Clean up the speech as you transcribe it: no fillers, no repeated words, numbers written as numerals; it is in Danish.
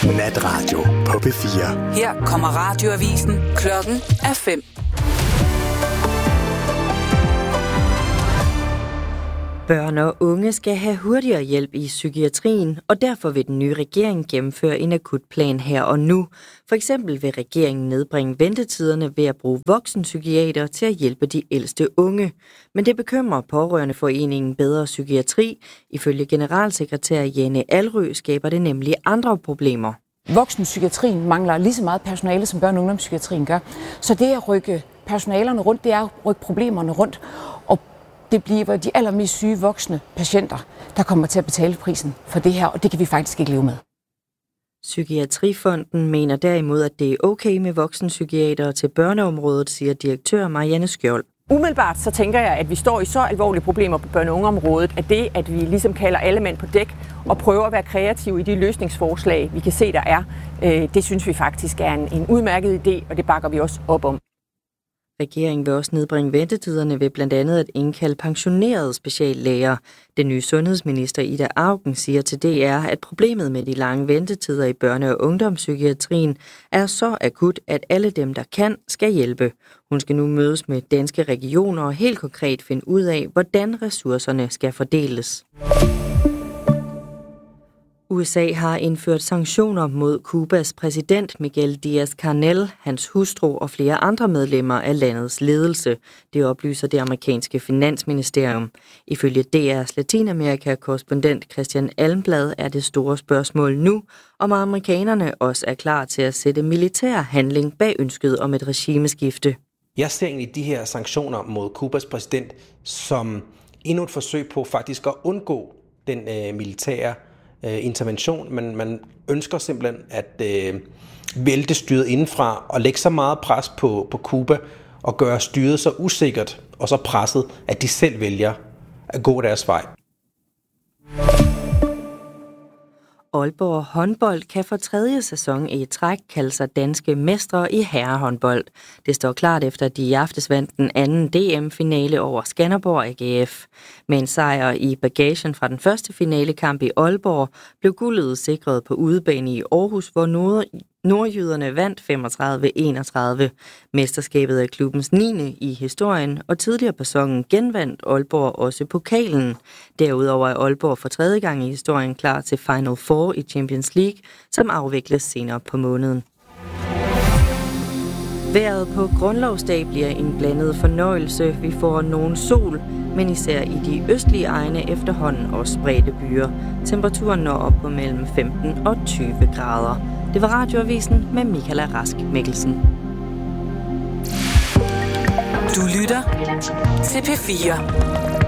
Natradio på P4. Her kommer radioavisen. Klokken er 5. Børn og unge skal have hurtigere hjælp i psykiatrien, og derfor vil den nye regering gennemføre en akutplan her og nu. For eksempel vil regeringen nedbringe ventetiderne ved at bruge voksenpsykiater til at hjælpe de ældste unge. Men det bekymrer Pårørendeforeningen Bedre Psykiatri. Ifølge generalsekretær Jane Alrø skaber det nemlig andre problemer. Voksenpsykiatrien mangler lige så meget personale, som børne- og ungdomspsykiatrien gør. Så det at rykke personalerne rundt, det er at rykke problemerne rundt. Og det bliver de allermest syge voksne patienter, der kommer til at betale prisen for det her, og det kan vi faktisk ikke leve med. Psykiatrifonden mener derimod, at det er okay med voksenpsykiatere til børneområdet, siger direktør Marianne Skjold. Umiddelbart så tænker jeg, at vi står i så alvorlige problemer på børne- og ungeområdet, at det, at vi ligesom kalder alle mænd på dæk og prøver at være kreative i de løsningsforslag, vi kan se, der er, det synes vi faktisk er en udmærket idé, og det bakker vi også op om. Regeringen vil også nedbringe ventetiderne ved blandt andet at indkalde pensionerede speciallæger. Den nye sundhedsminister Ida Auken siger til DR, at problemet med de lange ventetider i børne- og ungdomspsykiatrien er så akut, at alle dem, der kan, skal hjælpe. Hun skal nu mødes med danske regioner og helt konkret finde ud af, hvordan ressourcerne skal fordeles. USA har indført sanktioner mod Cubas præsident Miguel Díaz-Canel, hans hustru og flere andre medlemmer af landets ledelse. Det oplyser det amerikanske finansministerium. Ifølge DR's Latinamerika-korrespondent Christian Almblad er det store spørgsmål nu, om amerikanerne også er klar til at sætte militær handling bag ønsket om et regimeskifte. Jeg ser egentlig de her sanktioner mod Cubas præsident som endnu et forsøg på faktisk at undgå den militære intervention, men man ønsker simpelthen at vælte styret indenfra og lægge så meget pres på Cuba og gøre styret så usikkert og så presset, at de selv vælger at gå deres vej. Aalborg håndbold kan for 3. sæson i træk kalde sig danske mestre i herrehåndbold. Det står klart efter, at de i aftes vandt den anden DM-finale over Skanderborg AGF. Med en sejr i bagagen fra den første finalekamp i Aalborg blev guldet sikret på udebane i Aarhus, hvor nordjyderne vandt 35-31. Mesterskabet er klubbens 9. i historien, og tidligere på sæsonen genvandt Aalborg også pokalen. Derudover er Aalborg for 3. gang i historien klar til Final Four i Champions League, som afvikles senere på måneden. Vejret på grundlovsdag bliver en blandet fornøjelse. Vi får nogen sol, men især i de østlige egne efterhånden også spredte byer. Temperaturen når op på mellem 15 og 20 grader. Det var Radioavisen med Michaela Rask Mikkelsen. Du lytter til P4.